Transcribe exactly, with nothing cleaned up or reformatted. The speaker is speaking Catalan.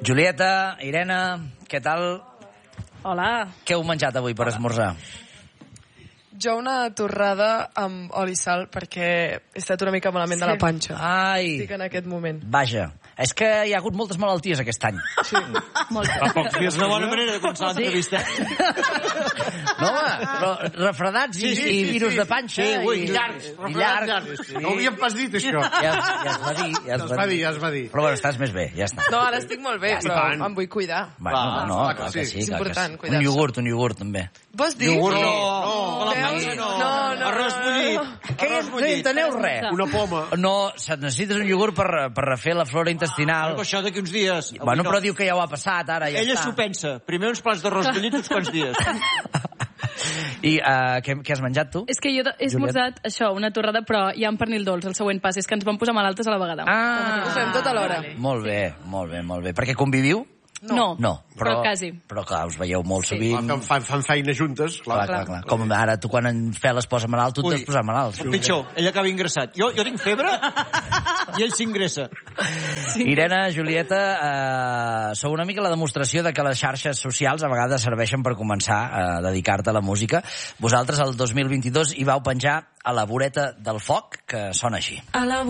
Julieta, Irene, què tal? Hola. Què heu menjat avui per esmorzar? Jo una torrada amb oli i sal perquè he estat una mica malament sí. de la panxa. Ai. Estic en aquest moment. Vaja, és que hi ha hagut moltes malalties aquest any. Sí. Fa pocs dies una bona manera de començar l'entrevista. No, home, però refredats i, Sí, sí, i sí, virus sí. de panxa. Sí, ui, i, llargs, i refredats llargs. llargs. Sí. No ho havíem pas dit, això. Ja, ja es va dir, ja es Es va va dir. dir, ja es va dir. Però bueno, estàs més bé, ja està. No, ara estic molt bé, Ja però tant. em vull cuidar. Bueno, Va, no, clar que clar que sí. sí. És clar que important, sí. cuidar-se. Un iogurt, un iogurt, també. Vols dir? Iogurt no, No, no, la Veus? manga no. No, no, Arròs no. bullit. Què Arròs no bullit. enteneu res? Una poma. No, se- necessites un iogurt per, per refer la flora intestinal. Però això d'aquí uns dies. Avui Bueno, no. però diu que ja ho ha passat, ara ja Ella està. s'ho pensa. Primer uns plats d'arròs bullit uns quants dies. I uh, què, què has menjat, tu? És que jo he esmorzat això, una torrada, però hi ha un pernil dolç. El següent pas és que ens vam posar malaltes a la vegada. Ah, Ho fem tot alhora. Molt bé, molt bé, molt bé. Perquè conviviu? No, No, però, però quasi. Però clar, us veieu molt Sí. sovint. Clar, que fan, fan feina juntes, Clar, clar. clar, clar. Com ara, tu quan en Fel es posa malalt, tu Ui. t'has posat malalt. Pitjor, ell acaba ingressat. Jo, jo tinc febre i ell s'ingressa. Irene, Julieta, eh, sou una mica la demostració de que les xarxes socials a vegades serveixen per començar a dedicar-te a la música. Vosaltres, el dos mil vint-i-dos, hi vau penjar a la voreta del foc, que sona així. A la